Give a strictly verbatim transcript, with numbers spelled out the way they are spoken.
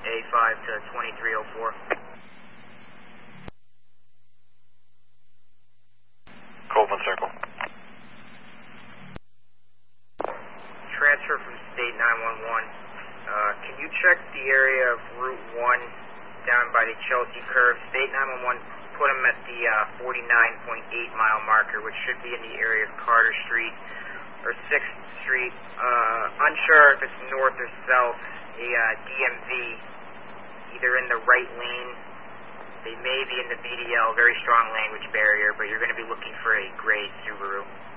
A five to twenty-three oh four. Coleman Circle. Transfer from State nine one one. Uh, can you check the area of Route one down by the Chelsea curve? State nine one one put them at the uh, forty-nine point eight mile marker, which should be in the area of Carter Street or sixth Street. Uh, unsure if it's north or south. A uh, D M V, either in the right lane. They may be in the B D L, very strong language barrier, but you're going to be looking for a gray Subaru.